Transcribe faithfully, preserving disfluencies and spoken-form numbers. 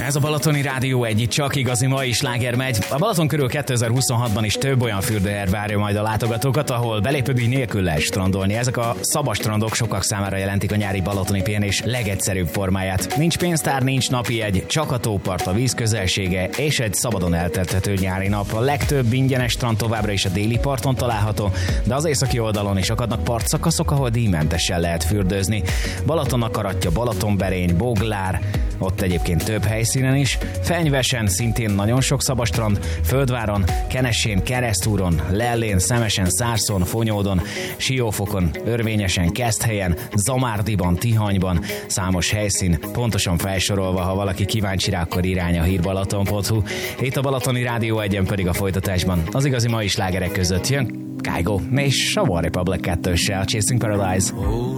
Ez a Balatoni Rádió egy csak igazi mai sláger megy. A Balaton körül kétezer-huszonhatban is több olyan fürdőhely várja majd a látogatókat, ahol belépődíj nélkül lehet strandolni. Ezek a szabad strandok sokak számára jelentik a nyári balatoni pihenés legegyszerűbb formáját. Nincs pénztár, nincs napi jegy, csak a tópart, a víz közelsége és egy szabadon eltelthető nyári nap. A legtöbb ingyenes strand továbbra is a déli parton található, de az északi oldalon is akadnak partszakaszok, ahol díjmentesen lehet fürdőzni. Balaton akaratja, Balatonberény, Boglár, ott egyébként több helyszínen is, Fenyvesen szintén nagyon sok szabadstrand, Földváron, Kenessén, Keresztúron, Lellén, Szemesen, Szárszon, Fonyódon, Siófokon, Örvényesen, Keszthelyen, Zamárdiban, Tihanyban, számos helyszín, pontosan felsorolva, ha valaki kíváncsi rá, akkor irány a hírbalaton pont hu. Itt a Balatoni Rádió egyen pedig a folytatásban az igazi mai slágerek között jön Kygo és a One Republic kettőssel, Chasing Paradise.